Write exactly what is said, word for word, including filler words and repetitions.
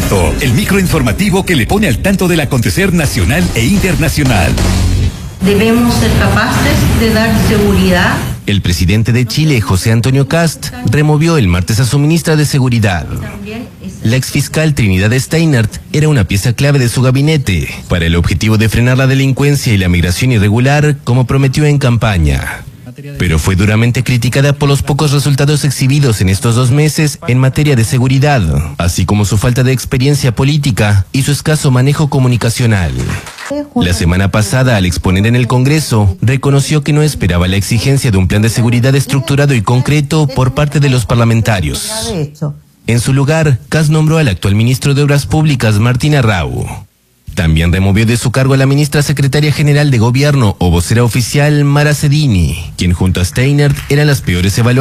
Punto, el microinformativo que le pone al tanto del acontecer nacional e internacional. Debemos ser capaces de dar seguridad. El presidente de Chile, José Antonio Kast, removió el martes a su ministra de Seguridad. La exfiscal Trinidad Steinert era una pieza clave de su gabinete para el objetivo de frenar la delincuencia y la migración irregular, como prometió en campaña. Pero fue duramente criticada por los pocos resultados exhibidos en estos dos meses en materia de seguridad, así como su falta de experiencia política y su escaso manejo comunicacional. La semana pasada, al exponer en el Congreso, reconoció que no esperaba la exigencia de un plan de seguridad estructurado y concreto por parte de los parlamentarios. En su lugar, Kast nombró al actual ministro de Obras Públicas, Martín Arrau. También removió de su cargo a la ministra secretaria general de Gobierno o vocera oficial, Mara Cedini, quien junto a Steinert eran las peores evaluaciones